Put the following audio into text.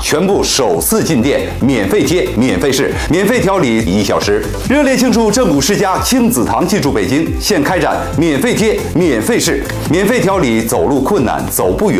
全部首次进店，免费贴、免费试、免费调理1小时。热烈庆祝正骨世家亲子堂进驻北京，现开展免费贴、免费试、免费调理走路困难、走不远。